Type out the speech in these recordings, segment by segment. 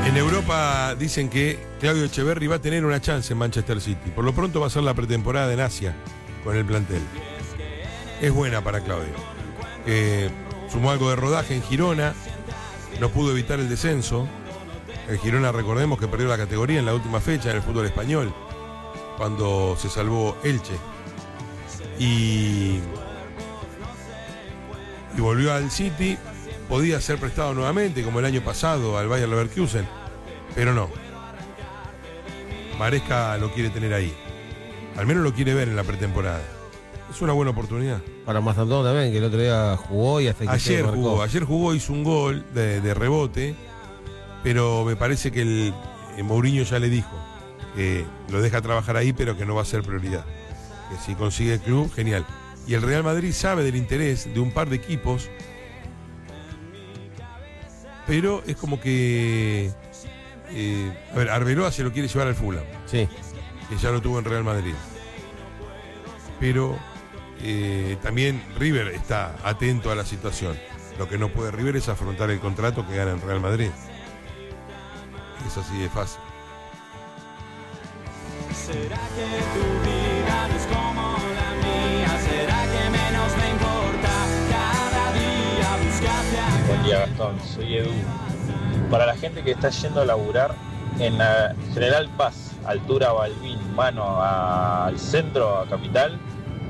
En Europa dicen que Claudio Echeverri va a tener una chance en Manchester City. Por lo pronto va a ser la pretemporada en Asia con el plantel. Es buena para Claudio. Sumó algo de rodaje en Girona, no pudo evitar el descenso. El Girona, recordemos que perdió la categoría en la última fecha en el fútbol español, cuando se salvó Elche. Y volvió al City. Podía ser prestado nuevamente, como el año pasado, al Bayer Leverkusen, pero no. Maresca lo quiere tener ahí. Al menos lo quiere ver en la pretemporada. Es una buena oportunidad. Para Mazandón también, que el otro día jugó y hasta que Ayer jugó, hizo un gol de rebote, pero me parece que el Mourinho ya le dijo que lo deja trabajar ahí, pero que no va a ser prioridad. Que si consigue el club, genial. Y el Real Madrid sabe del interés de un par de equipos, pero es como que Arbeloa se lo quiere llevar al Fulham. Sí. Que ya lo tuvo en Real Madrid. Pero también River está atento a la situación. Lo que no puede River es afrontar el contrato que gana en Real Madrid. Es así de fácil. ¿Será que tu vida no es como la mía? ¿Será que menos me importa cada día buscarte a... Buen día, Gastón, soy Edu. Para la gente que está yendo a laburar en la General Paz, altura Balbín, mano al centro, a Capital,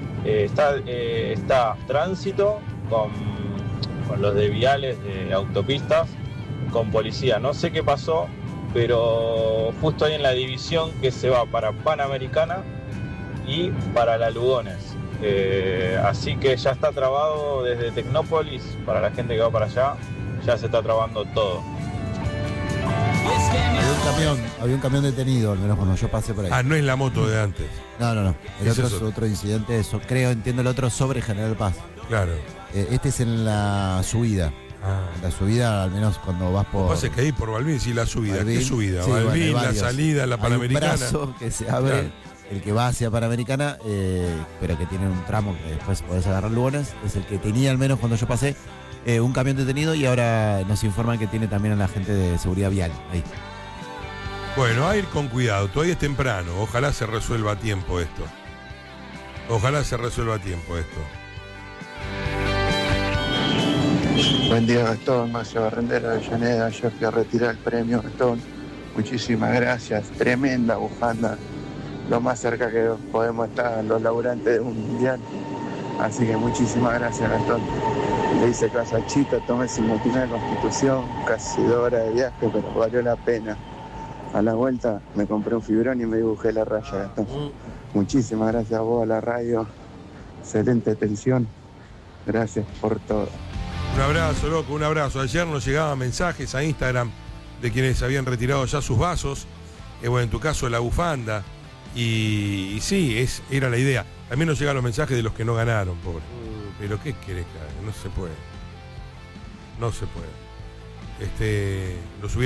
está tránsito con los de viales de autopistas, con policía. No sé qué pasó, pero justo ahí en la división que se va para Panamericana y para la Lugones. Así que ya está trabado desde Tecnópolis, para la gente que va para allá, ya se está trabando todo. Había un camión detenido, al menos cuando yo pasé por ahí. Ah, no es la moto de antes. No. El otro es otro incidente, entiendo el otro sobre General Paz. Claro. Este es en la subida. La subida, al menos cuando vas por... Lo que pasa es que ahí por Balbín, sí, la subida. Balbín, ¿Qué subida? sí, Balbín, bueno, la salida, la Panamericana. Hay un brazo que se abre, claro. El que va hacia Panamericana, pero que tiene un tramo que después podés agarrar Lugones, es el que tenía, al menos cuando yo pasé, un camión detenido, y ahora nos informan que tiene también a la gente de seguridad vial ahí. Bueno, a ir con cuidado, todavía es temprano, ojalá se resuelva a tiempo esto. Buen día, Gastón, Macio Barrendera de Avellaneda. Yo fui a retirar el premio, Gastón. Muchísimas gracias, tremenda bufanda. Lo más cerca que podemos estar los laburantes de un mundial. Así que muchísimas gracias, Gastón. Le hice caso a Chito, tomé simultánea de Constitución, casi 2 horas de viaje, pero valió la pena. A la vuelta me compré un fibrón y me dibujé la raya, Gastón. Muchísimas gracias a vos, a la radio. Excelente atención. Gracias por todo. Un abrazo, loco, un abrazo. Ayer nos llegaban mensajes a Instagram de quienes habían retirado ya sus vasos. Bueno, en tu caso la bufanda. Y sí, era la idea. También nos llegan los mensajes de los que no ganaron, pobre. Pero ¿qué querés que haga? No se puede. Lo subieron.